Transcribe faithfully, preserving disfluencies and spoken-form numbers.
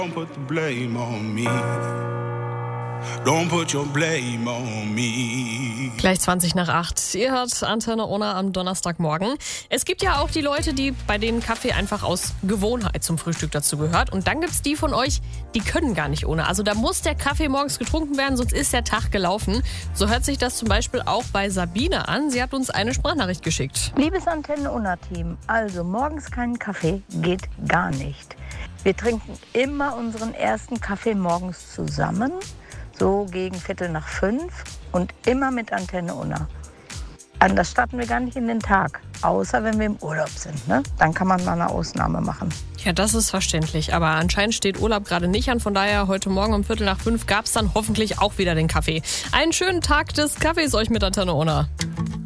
Don't put the blame on me. Don't put your blame on me. Gleich zwanzig nach acht. Ihr hört Antenne Unna am Donnerstagmorgen. Es gibt ja auch die Leute, die bei denen Kaffee einfach aus Gewohnheit zum Frühstück dazu gehört. Und dann gibt's die von euch, die können gar nicht ohne. Also da muss der Kaffee morgens getrunken werden, sonst ist der Tag gelaufen. So hört sich das zum Beispiel auch bei Sabine an. Sie hat uns eine Sprachnachricht geschickt. Liebes Antenne Unna-Team, also morgens keinen Kaffee geht gar nicht. Wir trinken immer unseren ersten Kaffee morgens zusammen. So gegen Viertel nach fünf und immer mit Antenne Unna. Anders starten wir gar nicht in den Tag, außer wenn wir im Urlaub sind. Ne? Dann kann man mal eine Ausnahme machen. Ja, das ist verständlich, aber anscheinend steht Urlaub gerade nicht an. Von daher, heute Morgen um Viertel nach fünf gab es dann hoffentlich auch wieder den Kaffee. Einen schönen Tag des Kaffees euch mit Antenne Unna.